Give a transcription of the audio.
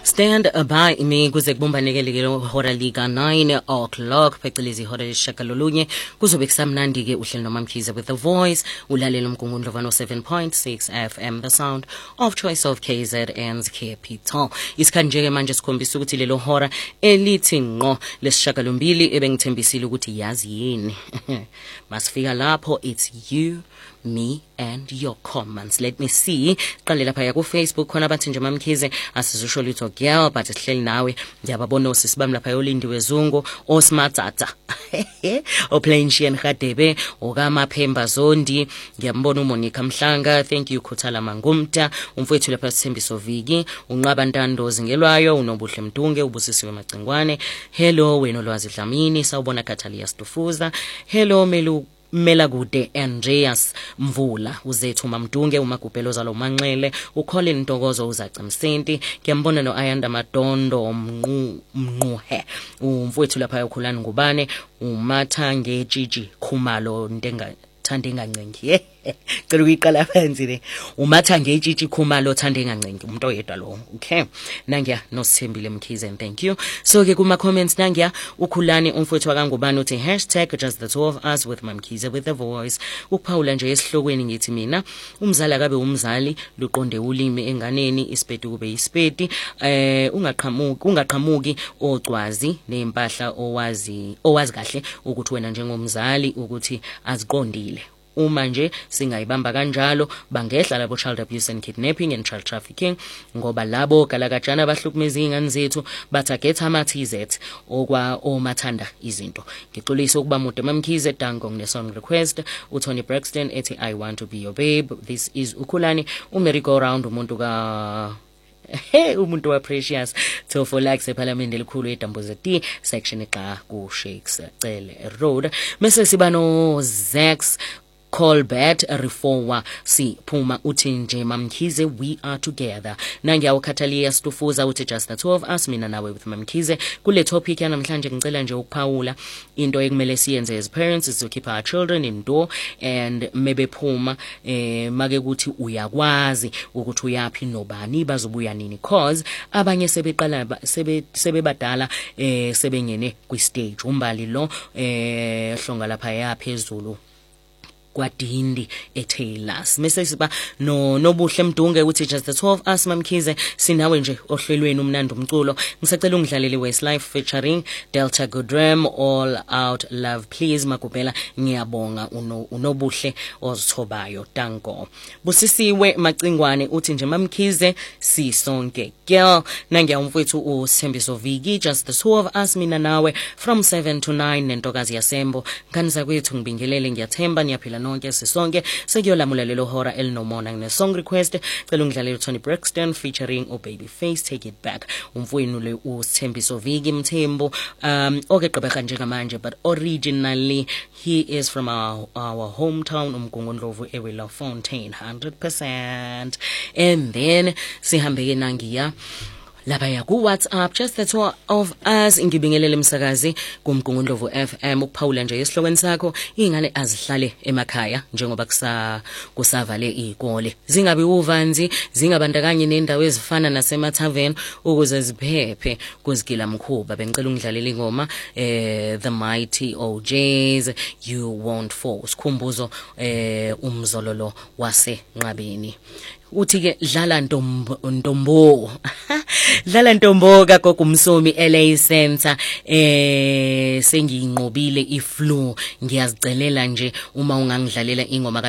Stand by me kuze kubumbaneke lelo hora lika 9 o'clock phecelezi ihora lesishagalolunye kuzobe kusamnandi ke uhlelo noMamkhize with the voice ulalela umgungundlo 107.6 FM the sound of choice of KZN's capital. Isikhathi nje ke manje sikhombisa ukuthi lelo hora elithi ngqo lesishagalombili ebengithembisile ukuthi yazi yini. Masifika lapho it's you, me and your comments. Let me see. Qale lapha ku Facebook khona bathi nje Mamkhize asizusho litho girl but sihleli nawe ngiyababona osisibami lapha yolindiwe Zungu osmatsatsa o plain Shien Khadebe okamaphemba Zondi ngiyambona uMonica Mhlanga thank you Khuthala Mangumta umfowethu lapha Sithembiso Viki unqaba Ntandozi ngelwayo unobuhle Mdunge ubusisiwe Macingwane hello wena Lwazi Dlamini sawubona Khathalia Stufuza hello Melagude Andreas Mvula uzethu Mamdunge umagubhelo zalo Manxele uColin Ntokozo uzacimsenti ngiyambona noAyanda Madondo Mnquhe umfowethu lapha yokhulani ngubane uMathange Jiji Khumalo Thande ngancengi cela uyiqala phansi le uMathange Jiji Khumalo Thande ngancengi umuntu oyedwa lo okay nangiya noSithembile Mkhize thank you so ke kuma comments nangiya ukhulani umfowethu wakangubani uthi #just the two of us with Mamkhize with the voice ukuphawula nje esihlokweni ngithi mina umzali akabe umzali luqonde ulimi enganeni isipeti kube isipeti ungaqhamuki ocwazi nempahla owazi kahle ukuthi wena njengomzali ukuthi aziqondile uma nje singayibamba kanjalo bangehla labo child abuse and kidnapping and child trafficking ngoba labo galakajana abahlukumeza izingane zethu bathagetha amaTZ okwa omathanda izinto ngixolisa ukuba mude Mamkhize dango ngine song request uTony Braxton ethi I want to be your babe this is ukhulani uMary go round umuntu ka umuntu wa Precious Tofo likes eParliament elikhulu eDambuza D section exa ku Shakes Cele Road mase siba no Zax Colbert Reforwa si phuma uthi nje Mamkhize we are together nangiyawukhathalia Stufuza uthi just the two of us mina nawe with Mamkhize kule topic yanamhlanje ngicela nje ukuphawula into ekumele siyenze as parents is to keep our children indoor and maybe phuma make ukuthi uyakwazi ukuthi uyapi nobani bazobuya nini cause abanye sebeqala sebebadala sebengene kwi stage umbali lo hlonga lapha yaphezulu kwadindi eTaylors mase siba nobuhle Mdunge uthi just the two of us Mamkhize sinawe nje ohlelweni umnandi umculo ngisacela ungidlalele Westlife featuring Delta Goodram all out love please makubela ngiyabonga unobuhle ozithobayo danko busisiwe Macingwane uthi nje Mamkhize sisonke girl nangiya umfowethu uSithembiso Viki just the two of us mina nawe from 7 to 9 nentokazi yasembo nganiza kwethu ngibingelele ngiyathemba niyaphila nonke sisonke sekuyolamula lelo hora elinomona ngine song request cela ungidlalele Tony Braxton featuring Babyface take it back umfowenu le uSithembiso Viki Mthembu okay gqibeka njengamanje but originally he is from our hometown uMgungundlovu eWilla Fontaine 100% and then sihambeke nangiya lapha ya ku WhatsApp just the two of us ngibingelele emsakazi kuMgungundlovu FM ukuphawula nje esihlokweni sakho ingane azihlale emakhaya njengoba kusavale izikole zingabi uvanzi zingabandakanye nendawo ezifana nasema tavern ukuze ziphephe kuzigila mkhuba bengicela ungidlalele ingoma the mighty OJs you won't fall sikhumbuzo umzololo wase Nqabeni uthi ke dlala ntombo dlala ntombo kagogo Msomi LA Center sengiyinqobile iflu ngiyazicelela nje uma ungangidlalela ingoma